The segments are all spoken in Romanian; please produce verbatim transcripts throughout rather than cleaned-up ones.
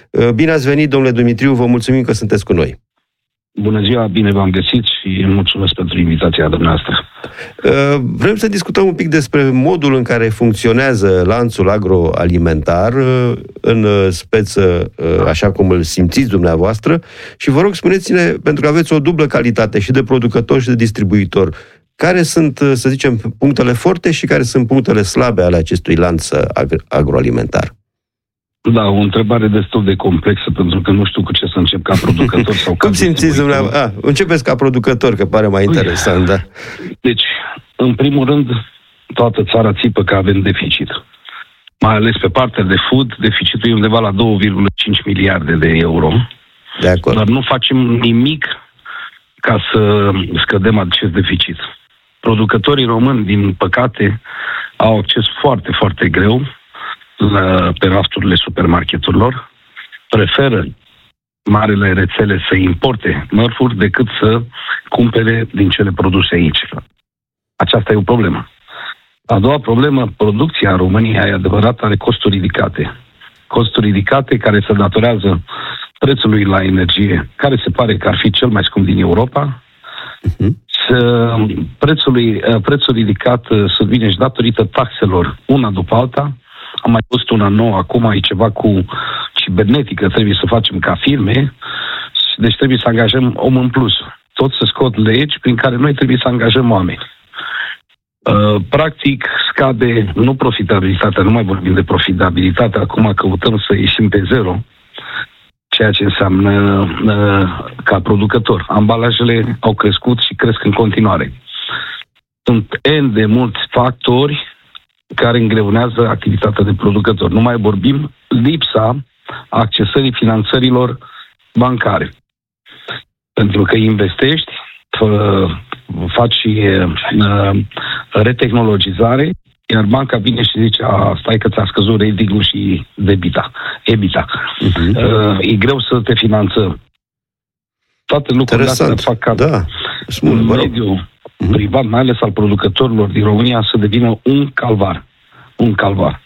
Bine ați venit, domnule Dumitriu, vă mulțumim că sunteți cu noi. Bună ziua, bine v-am găsit și mulțumesc pentru invitația dumneavoastră. Vrem să discutăm un pic despre modul în care funcționează lanțul agroalimentar în speță, așa cum îl simțiți dumneavoastră, și vă rog, spuneți-ne, pentru că aveți o dublă calitate și de producător și de distribuitor, care sunt, să zicem, punctele forte și care sunt punctele slabe ale acestui lanț agroalimentar? Da, o întrebare destul de complexă, pentru că nu știu cu ce să încep ca producător sau ca Cum simțiți dumneavoastră? Ah, începeți ca producător, că pare mai interesant, da. Deci, în primul rând, toată țara țipă că avem deficit. Mai ales pe partea de food, deficitul e undeva la două virgulă cinci miliarde de euro. De acord. Dar nu facem nimic ca să scădem acest deficit. Producătorii români, din păcate, au acces foarte, foarte greu la, pe rafturile supermarketurilor, preferă marele rețele să importe mărfuri decât să cumpere din cele produse aici. Aceasta e o problemă. A doua problemă, producția în România, e adevărat, are costuri ridicate. Costuri ridicate care se datorează prețului la energie, care se pare că ar fi cel mai scump din Europa. Uh-huh. Prețului, prețul ridicat subvine și datorită taxelor, una după alta. Am mai pus una nouă, acum e ceva cu cibernetică, trebuie să facem ca firme, deci trebuie să angajăm om în plus. Tot să scot legi prin care noi trebuie să angajăm oameni. Uh, practic, scade nu profitabilitatea, nu mai vorbim de profitabilitate, acum căutăm să ieșim pe zero, ceea ce înseamnă uh, ca producător. Ambalajele au crescut și cresc în continuare. Sunt N de mulți factori care îngreunează activitatea de producător. Nu mai vorbim lipsa accesării finanțărilor bancare. Pentru că investești, faci uh, retehnologizare, iar banca vine și zice, a, stai că ți-a scăzut ratingul și debita, EBITDA. Uh-huh. Uh, e greu să te finanțăm. Toate lucrurile astea fac ca da. un mediu uh-huh. privat, mai ales al producătorilor din România, să devină un calvar. Un calvar.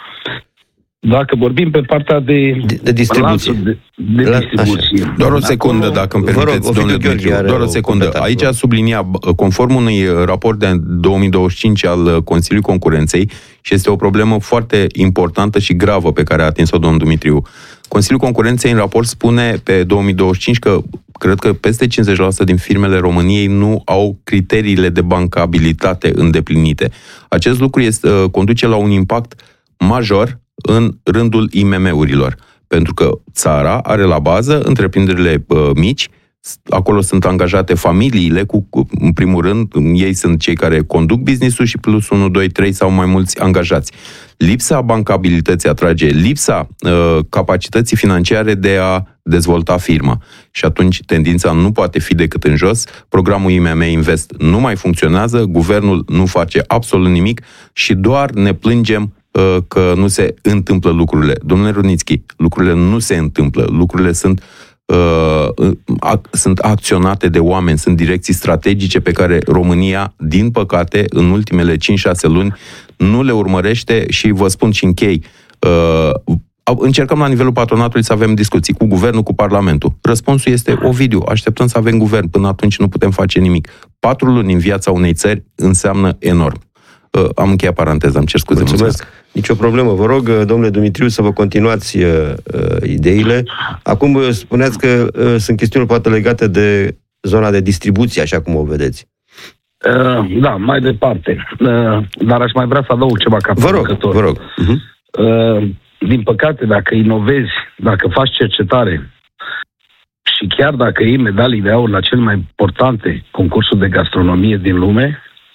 Dacă vorbim pe partea de, de, de distribuție. De, de La, distribuție. Doar o secundă, acolo, dacă îmi permiteți, rog, domnule Dumitriu. Doar o secundă. Aici sublinia, conform unui raport de două mii douăzeci și cinci al Consiliului Concurenței, și este o problemă foarte importantă și gravă pe care a atins-o domnul Dumitriu. Consiliul Concurenței în raport spune pe două mii douăzeci și cinci că cred că peste cincizeci la sută din firmele României nu au criteriile de bancabilitate îndeplinite. Acest lucru este, conduce la un impact major în rândul I M M-urilor. Pentru că țara are la bază întreprinderile uh, mici, acolo sunt angajate familiile, cu, cu, în primul rând, ei sunt cei care conduc business-ul și plus unu, doi, trei sau mai mulți angajați. Lipsa bancabilității atrage, lipsa uh, capacității financiare de a dezvolta firma. Și atunci tendința nu poate fi decât în jos, programul I M M Invest nu mai funcționează, guvernul nu face absolut nimic și doar ne plângem că nu se întâmplă lucrurile. Domnule Rudnițchi, lucrurile nu se întâmplă. Lucrurile sunt, uh, ac- sunt acționate de oameni, sunt direcții strategice pe care România, din păcate, în ultimele cinci șase luni, nu le urmărește și vă spun și închei. Uh, încercăm la nivelul patronatului să avem discuții cu guvernul, cu Parlamentul. Răspunsul este Ovidiu, așteptăm să avem guvern, până atunci nu putem face nimic. Patru luni în viața unei țări înseamnă enorm. Uh, am încheiat paranteza, îmi cer scuze. Mulțumesc. mulțumesc. Nicio problemă. Vă rog, domnule Dumitriu, să vă continuați uh, ideile. Acum uh, spuneați că uh, sunt chestiuni poate legate de zona de distribuție, așa cum o vedeți. Uh, da, mai departe. Uh, dar aș mai vrea să adaug ceva ca Vă rog, vă rog. Uh-huh. Uh, din păcate, dacă inovezi, dacă faci cercetare și chiar dacă iei medalii de aur la cele mai importante concursuri de gastronomie din lume,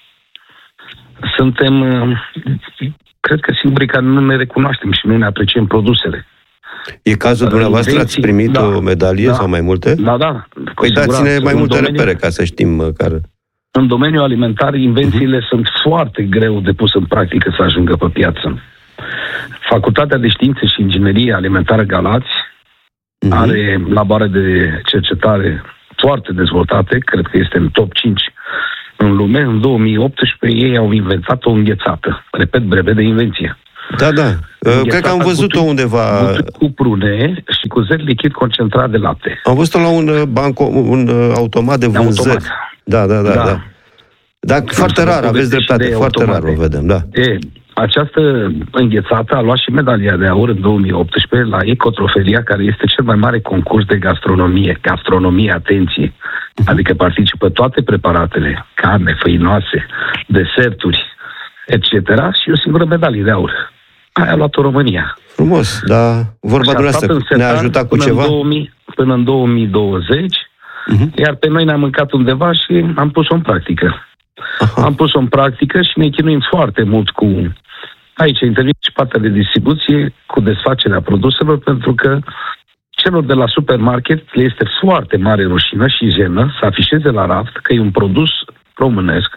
suntem, cred că singurii care nu ne recunoaștem și nu ne apreciem produsele. E cazul dumneavoastră? Invenții, ați primit da, o medalie da, sau mai multe? Da, da. Păi dați-ne mai multe domeniu, repere ca să știm care. În domeniul alimentar, invențiile uh-huh. sunt foarte greu de pus în practică să ajungă pe piață. Facultatea de Științe și Inginerie Alimentară Galați uh-huh. are laboare de cercetare foarte dezvoltate, cred că este în top cinci în lume. În două mii optsprezece ei au inventat o înghețată. Repet, brevet de invenție. Da, da. Uh, cred că am văzut-o cu, undeva. Cu prune și cu zări lichid concentrat de lapte. Am văzut-o la un, banco, un automat de vânzări. Automat. Da, da, da. da. da. Dar foarte rar, aveți dreptate, foarte automate. Rar o vedem, da. E, această înghețată a luat și medalia de aur în două mii optsprezece la Ecotrofelia, care este cel mai mare concurs de gastronomie. Gastronomie, atenție! Adică participă toate preparatele, carne, făinoase, deserturi, et cetera. Și o singură medalie de aur. Aia a luat-o România. Frumos, dar vorba dumneavoastră ne-a ajutat cu ceva? În două mii, până în două mii douăzeci, uh-huh. Iar pe noi ne-am mâncat undeva și am pus-o în practică. Aha. Am pus-o în practică și ne chinuim foarte mult cu... Aici intervine și partea de distribuție, cu desfacerea produselor, pentru că celor de la supermarket le este foarte mare rușină și jenă să afișeze la raft că e un produs românesc,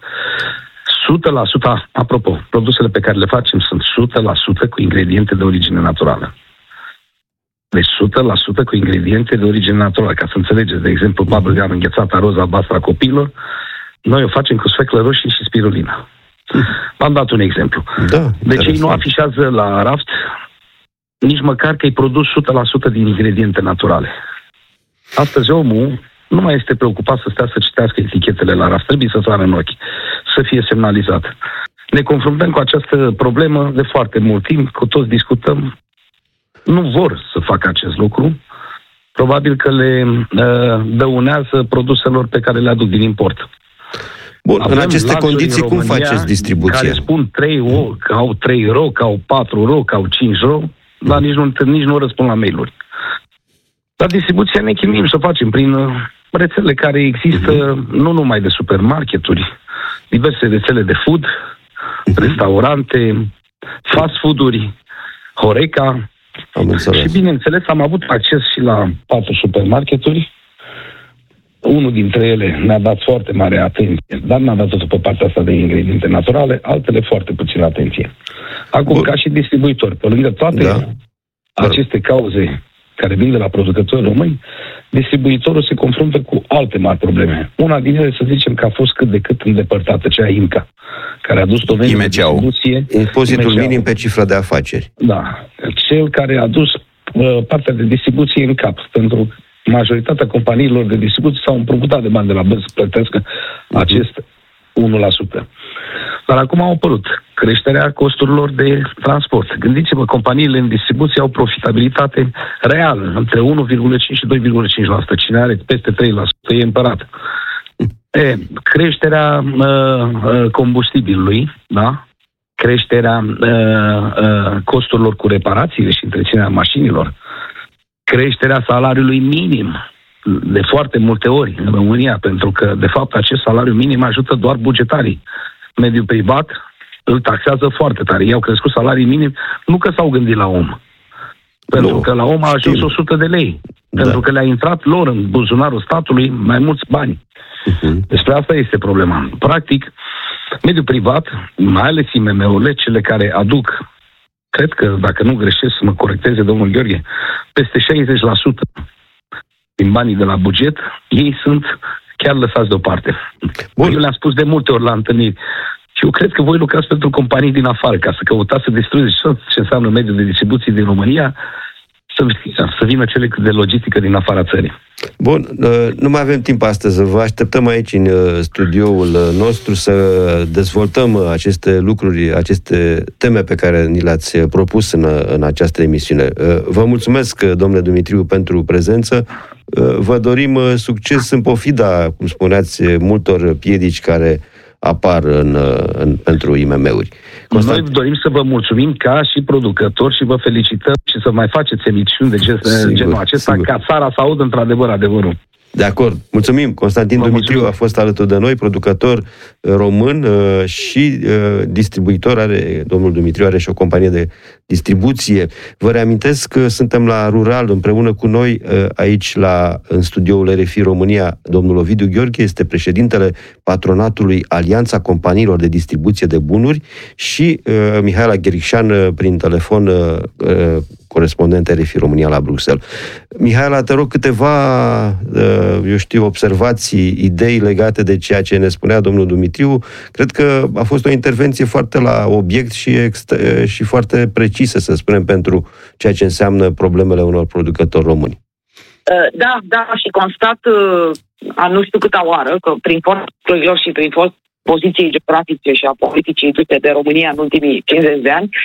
o sută la sută, apropo, produsele pe care le facem sunt o sută la sută cu ingrediente de origine naturală. Deci o sută la sută cu ingrediente de origine naturală. Ca să înțelegeți, de exemplu, bubblegum înghețată roza albastra copilor, noi o facem cu sfeclă roșie și spirulină. V-am dat un exemplu. Da, deci ei nu afișează la raft nici măcar că e produs o sută la sută din ingrediente naturale. Astăzi omul nu mai este preocupat să stea să citească etichetele la raft. Trebuie să sară în ochi, să fie semnalizat. Ne confruntăm cu această problemă de foarte mult timp, cu toți discutăm. Nu vor să facă acest lucru. Probabil că le uh, dăunează produselor pe care le aduc din import. Bun, avem în aceste condiții, cum faceți distribuția? Care spun trei ro, că au trei ro, că au patru ro, că au cinci ro, dar nici nu, nici nu răspund la mail-uri. Dar distribuția ne chinuim să o facem prin rețele care există, uh-huh. nu numai de supermarketuri, diverse rețele de food, uh-huh. restaurante, fast food-uri, Horeca. Și bineînțeles am avut acces și la patru supermarketuri. Unul dintre ele ne-a dat foarte mare atenție, dar n-a dat tot pe partea asta de ingrediente naturale, altele foarte puțin atenție. Acum, Bun. ca și distribuitor, pe lângă toate da. aceste cauze care vin de la producători români, distribuitorul se confruntă cu alte mari probleme. Una din ele, să zicem, că a fost cât de cât îndepărtată, cea IMCA, care a dus domeniul de distribuție. Impozitul minim pe cifra de afaceri. Da. Cel care a dus uh, partea de distribuție în cap, pentru majoritatea companiilor de distribuție s-au împrumutat de bani de la bănci să plătească uh-huh. acest unu la sută. Dar acum au apărut creșterea costurilor de transport. Gândiți-vă, companiile în distribuție au profitabilitate reală, între unu virgulă cinci și doi virgulă cinci la sută. Cine are peste trei la sută e împărat. E, creșterea uh, combustibilului, da? Creșterea uh, uh, costurilor cu reparațiile și întreținerea mașinilor, creșterea salariului minim de foarte multe ori în România, pentru că, de fapt, acest salariu minim ajută doar bugetarii. Mediul privat îl taxează foarte tare. Ei au crescut salarii minim, nu că s-au gândit la om, pentru no, că la om a ajuns știm. o sută de lei, da. pentru că le-a intrat lor în buzunarul statului mai mulți bani. Uh-huh. Despre asta este problema. Practic, mediul privat, mai ales I M M-urile, cele care aduc, cred că, dacă nu greșesc, să mă corecteze domnul Gheorghe, peste șaizeci la sută din banii de la buget, ei sunt chiar lăsați deoparte. Bun. Eu le-am spus de multe ori la întâlniri. Și eu cred că voi lucrați pentru companii din afară, ca să căutați să distrugeți ce înseamnă mediul de distribuție din România, să, să vină cele de logistică din afara țării. Bun, nu mai avem timp astăzi. Vă așteptăm aici în studioul nostru să dezvoltăm aceste lucruri, aceste teme pe care ni le-ați propus în, în această emisiune. Vă mulțumesc, domnule Dumitriu, pentru prezență. Vă dorim succes în pofida, cum spuneați, multor piedici care apar în, în, pentru I M M-uri. Constant... Noi dorim să vă mulțumim ca și producători și vă felicităm și să mai faceți emisiuni de sigur, genul acesta, sigur. Ca țara să audă într-adevăr adevărul. De acord. Mulțumim. Constantin Vă Dumitriu mulțumim. A fost alături de noi, producător român și distribuitor. Are, domnul Dumitriu are și o companie de distribuție. Vă reamintesc că suntem la Rural împreună cu noi aici la, în studioul R F I România. Domnul Ovidiu Gheorghe este președintele patronatului Alianța Companiilor de Distribuție de Bunuri și uh, Mihaela Gherișan prin telefon uh, corespondent R F I România la Bruxelles. Mihaela, te rog câteva, eu știu, observații, idei legate de ceea ce ne spunea domnul Dumitriu. Cred că a fost o intervenție foarte la obiect și, ext- și foarte precisă, să spunem, pentru ceea ce înseamnă problemele unor producători români. Da, da, și constat a nu știu câta oară că prin forțelor și prin forț poziției geografice și a politicii duse de România în ultimii cincizeci de ani,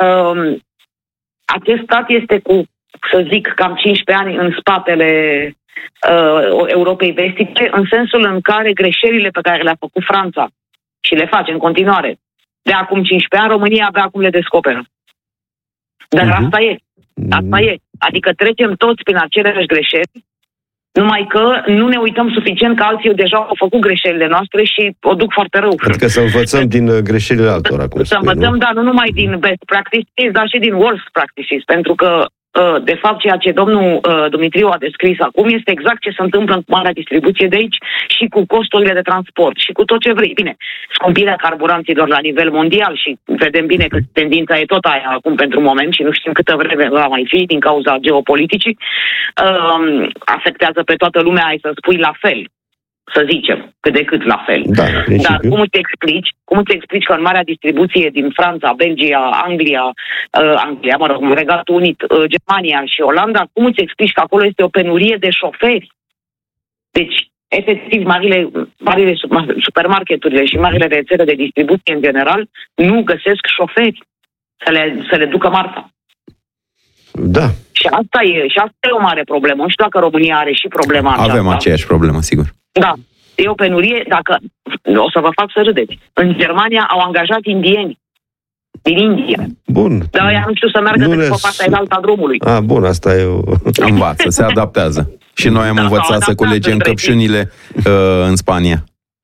acest stat este cu, să zic, cam cincisprezece ani în spatele uh, Europei vestice, în sensul în care greșelile pe care le-a făcut Franța și le face în continuare de acum cincisprezece ani, România abia acum le descoperă. Dar uh-huh. asta e. Asta e. Adică trecem toți prin aceleași greșeli, numai că nu ne uităm suficient că alții deja au făcut greșelile noastre și o duc foarte rău. Adică să învățăm din greșelile altora. Cum să învățăm, nu? Dar nu numai din best practices, dar și din worst practices, pentru că de fapt, ceea ce domnul uh, Dumitriu a descris acum este exact ce se întâmplă în marea distribuție de aici și cu costurile de transport și cu tot ce vrei. Bine, scumpirea carburanților la nivel mondial și vedem bine că tendința e tot aia acum pentru moment și nu știm câtă vreme va mai fi din cauza geopoliticii, uh, afectează pe toată lumea, ai să spui la fel. Să zicem, cât de cât la fel. Da, dar cum îți explici, cum îți explici că în marea distribuție din Franța, Belgia, Anglia, uh, Anglia, mă rog, Regatul Unit, uh, Germania și Olanda, cum îți explici că acolo este o penurie de șoferi? Deci, efectiv, marile, marile supermarketurile și marile rețele de distribuție în general nu găsesc șoferi să le, să le ducă marfa. Da. Și asta e, și asta e o mare problemă. Nu știu dacă România are și problema aceasta. Avem aceeași problemă, sigur. Da. E o penurie, dacă o să vă fac să râdeți. În Germania au angajat indieni din India. Bun. Dar ea nu știu să meargă decât pe partea înaltă drumului. Ah, bun, asta e o... Învață, se adaptează. Și noi am da, învățat să culegem căpșunile uh, în Spania.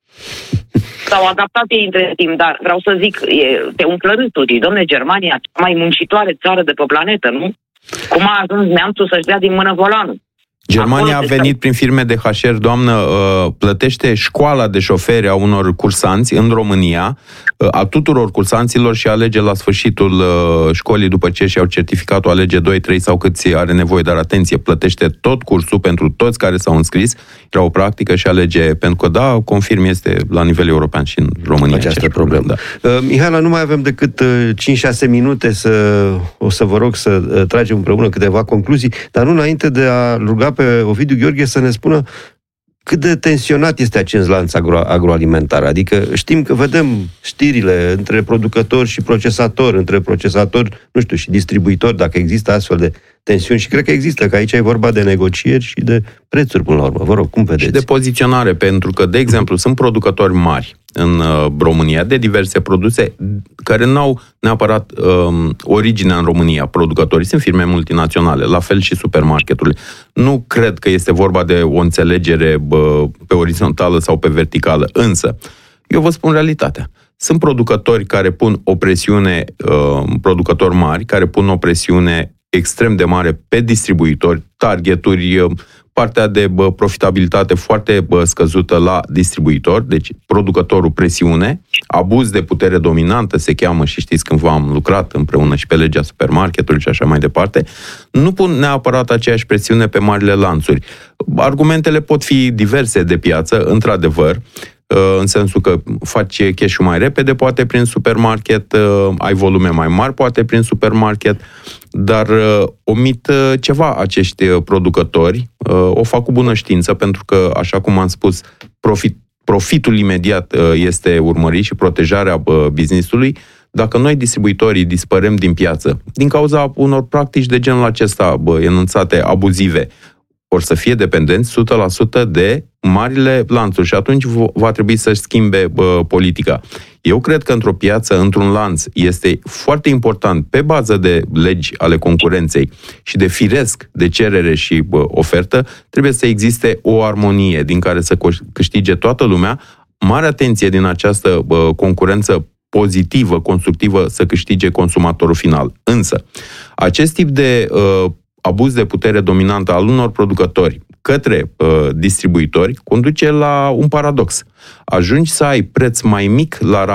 S-au adaptat ei între timp, dar vreau să zic, e, te umplă râsul. Dom'le, Germania, cea mai muncitoare țară de pe planetă, nu? Cum a ajuns neamțul să-și dea din mână volanul? Germania a venit prin firme de H R, doamnă, plătește școala de șoferi a unor cursanți în România, a tuturor cursanților și alege la sfârșitul școlii, după ce și-au certificatul, alege doi, trei sau câți are nevoie, dar atenție, plătește tot cursul pentru toți care s-au înscris, era o practică și alege, pentru că, da, confirm, este la nivel european și în România. Această problemă. Da. Uh, Mihaela, nu mai avem decât uh, cinci șase minute să, o să vă rog să uh, tragem împreună câteva concluzii, dar nu înainte de a ruga pe Ovidiu Gheorghe să ne spună cât de tensionat este acest lanț agro- agroalimentar. Adică știm că vedem știrile între producători și procesatori, între procesatori, nu știu, și distribuitori, dacă există astfel de tensiuni, și cred că există, că aici e vorba de negocieri și de prețuri până la urmă. Vă rog, cum vedeți? Și de poziționare, pentru că, de exemplu, sunt producători mari în uh, România de diverse produse care nu au neapărat um, originea în România, producătorii. Sunt firme multinaționale, la fel și supermarketurile. Nu cred că este vorba de o înțelegere bă, pe orizontală sau pe verticală, însă eu vă spun realitatea. Sunt producători care pun o presiune, uh, producători mari, care pun o presiune extrem de mare pe distribuitori, targeturi, uh, partea de bă, profitabilitate foarte bă, scăzută la distribuitor, deci producătorul presiune, abuz de putere dominantă se cheamă și știți când v-am lucrat împreună și pe legea supermarketului și așa mai departe, nu pun neapărat aceeași presiune pe marile lanțuri. Argumentele pot fi diverse de piață, într-adevăr, în sensul că faci cash-ul mai repede, poate prin supermarket, ai volume mai mari, poate prin supermarket, dar omit ceva acești producători, o fac cu bună știință, pentru că, așa cum am spus, profit, profitul imediat este urmărit și protejarea business-ului. Dacă noi, distribuitorii, dispărem din piață, din cauza unor practici de genul acesta enunțate, abuzive, or să fie dependenți o sută la sută de marile lanțuri și atunci va trebui să-și schimbe bă, politica. Eu cred că într-o piață, într-un lanț, este foarte important, pe bază de legi ale concurenței și de firesc de cerere și bă, ofertă, trebuie să existe o armonie din care să câștige toată lumea. Mare atenție din această bă, concurență pozitivă, constructivă, să câștige consumatorul final. Însă, acest tip de uh, abuz de putere dominantă al unor producători către uh, distribuitori conduce la un paradox. Ajungi să ai preț mai mic la raft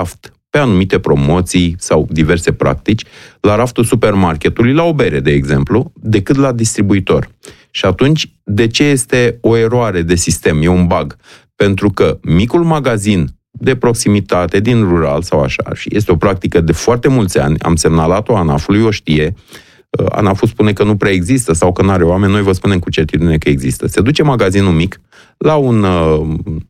pe anumite promoții sau diverse practici la raftul supermarketului, la o bere, de exemplu, decât la distribuitor. Și atunci, de ce este o eroare de sistem? E un bug. Pentru că micul magazin de proximitate, din rural sau așa, și este o practică de foarte mulți ani, am semnalat-o ANAF-ului, o știe, ANAF-ul spune că nu prea există sau că nu are oameni, noi vă spunem cu certitudine că există. Se duce magazinul mic la un uh,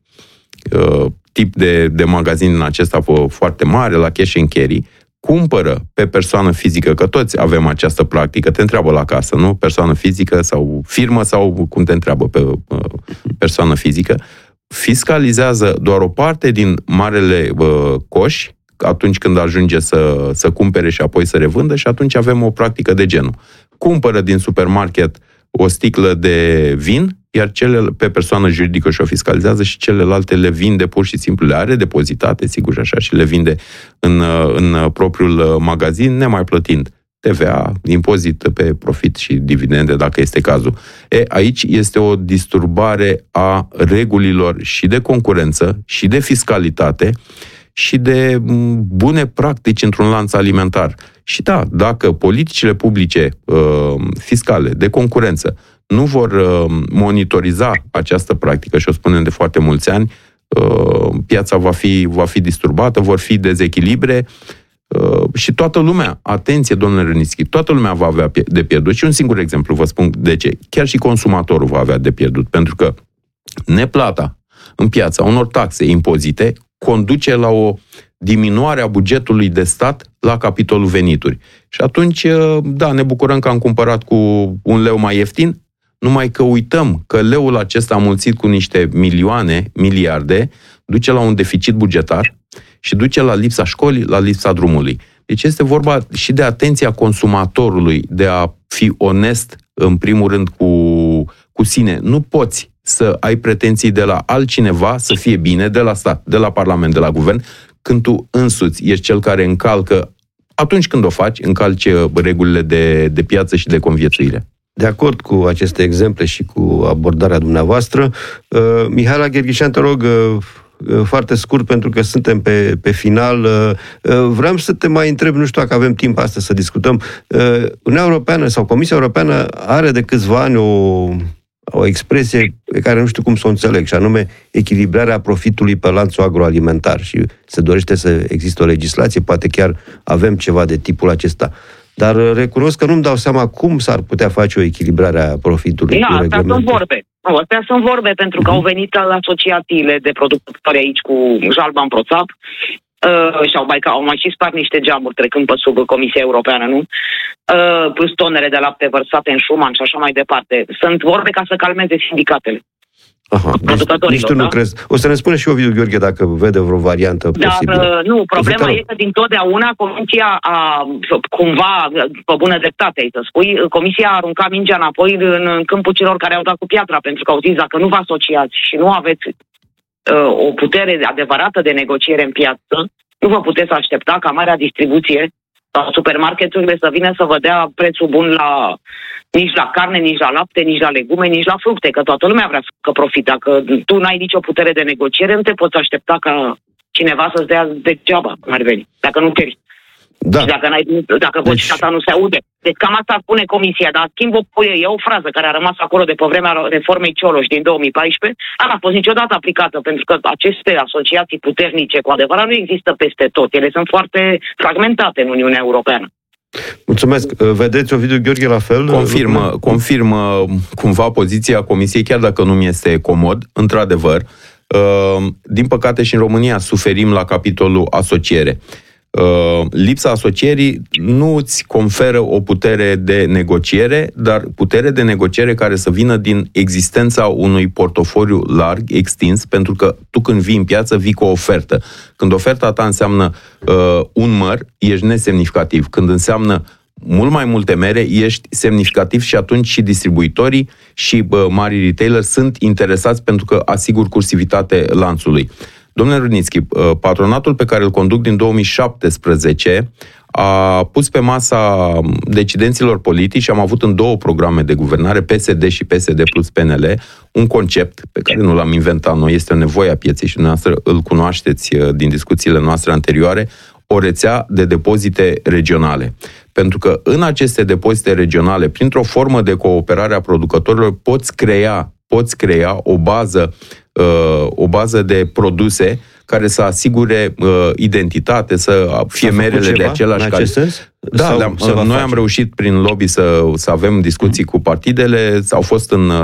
uh, tip de, de magazin în acesta foarte mare, la cash and carry, cumpără pe persoană fizică, că toți avem această practică, te întreabă la casă, nu? Persoană fizică sau firmă sau cum te întreabă pe uh, persoană fizică, fiscalizează doar o parte din marele uh, coș atunci când ajunge să, să cumpere și apoi să revândă și atunci avem o practică de genul. Cumpără din supermarket o sticlă de vin, iar cele pe persoană juridică și-o fiscalizează și celelalte le vinde pur și simplu, le are depozitate, sigur și așa, și le vinde în, în propriul magazin, nemai plătind T V A, impozit pe profit și dividende, dacă este cazul. E, aici este o disturbare a regulilor și de concurență și de fiscalitate și de bune practici într-un lanț alimentar. Și da, dacă politicile publice uh, fiscale de concurență nu vor uh, monitoriza această practică, și o spunem de foarte mulți ani, uh, piața va fi, va fi disturbată, vor fi dezechilibre uh, și toată lumea, atenție, domnule Rănițchi, toată lumea va avea de pierdut. Și un singur exemplu vă spun de ce. Chiar și consumatorul va avea de pierdut, pentru că neplata în piața unor taxe, impozite, conduce la o diminuare a bugetului de stat la capitolul venituri. Și atunci, da, ne bucurăm că am cumpărat cu un leu mai ieftin, numai că uităm că leul acesta mulțit cu niște milioane, miliarde, duce la un deficit bugetar și duce la lipsa școlii, la lipsa drumului. Deci este vorba și de atenția consumatorului, de a fi onest, în primul rând, cu, cu sine. Nu poți să ai pretenții de la altcineva să fie bine, de la stat, de la parlament, de la guvern, când tu însuți ești cel care încalcă, atunci când o faci, încalci regulile de, de piață și de conviețuire. De acord cu aceste exemple și cu abordarea dumneavoastră. Uh, Mihaela Gherghișan, te rog, uh, foarte scurt, pentru că suntem pe, pe final. Uh, vreau să te mai întreb, nu știu dacă avem timp astăzi să discutăm. Uh, Uniunea Europeană sau Comisia Europeană are de câțiva ani o... o expresie pe care nu știu cum să o înțeleg, și anume echilibrarea profitului pe lanțul agroalimentar, și se dorește să existe o legislație, poate chiar avem ceva de tipul acesta. Dar recunosc că nu-mi dau seama cum s-ar putea face o echilibrare a profitului. Da, astea sunt vorbe. Nu, astea sunt vorbe pentru că uh-huh. au venit asociațiile de producători aici cu jalba în proțap. Uh, și au mai, au mai și spart niște geamuri trecând pe sub Comisia Europeană, nu? Uh, plus tonere de lapte vărsate în Schumann și așa mai departe. Sunt vorbe ca să calmeze sindicatele. Aha, deci, nici tu nu da? crezi. O să ne spune și Ovidiu Gheorghe dacă vede vreo variantă posibilă. Dar uh, nu, problema e că dintotdeauna Comisia a, cumva, pe bună dreptate, să spui, Comisia a aruncat mingea înapoi în, în câmpul celor care au dat cu piatra, pentru că au zis, dacă nu vă asociați și nu aveți o putere adevărată de negociere în piață, nu vă puteți aștepta ca marea distribuție sau supermarketurile să vină să vă dea prețul bun la, nici la carne, nici la lapte, nici la legume, nici la fructe, că toată lumea vrea să facă profit. Dacă tu n-ai nicio putere de negociere, nu te poți aștepta ca cineva să-ți dea degeaba, cum ar veni, dacă nu ceri. Da. Și dacă, n-ai, dacă deci... vocea ta nu se aude. Deci cam asta spune Comisia, dar schimb o, e o frază care a rămas acolo de pe vremea reformei Cioloș din două mii paisprezece, n-a fost niciodată aplicată, pentru că aceste asociații puternice cu adevărat nu există peste tot. Ele sunt foarte fragmentate în Uniunea Europeană. Mulțumesc. Vedeți, Ovidiu Gheorghe, la fel? Confirmă, confirmă cumva poziția Comisiei, chiar dacă nu mi este comod, într-adevăr. Din păcate și în România suferim la capitolul asociere. Uh, lipsa asocierii nu îți conferă o putere de negociere, dar putere de negociere care să vină din existența unui portofoliu larg, extins, pentru că tu când vii în piață, vii cu o ofertă. Când oferta ta înseamnă uh, un măr, ești nesemnificativ. Când înseamnă mult mai multe mere, ești semnificativ și atunci și distribuitorii și uh, mari retailer sunt interesați pentru că asigur cursivitate lanțului. Domnule Rudnitschi, patronatul pe care îl conduc din două mii șaptesprezece a pus pe masa decidenților politici, și am avut în două programe de guvernare, P S D și P S D plus P N L, un concept pe care nu l-am inventat noi, este o nevoie a pieței și dumneavoastră îl cunoașteți din discuțiile noastre anterioare, o rețea de depozite regionale. Pentru că în aceste depozite regionale, printr-o formă de cooperare a producătorilor, poți crea, poți crea o bază, uh, o bază de produse care să asigure uh, identitate, să fie merele de același calitate. Da, Sau, noi face? am reușit prin lobby să, să avem discuții mm. cu partidele, au fost în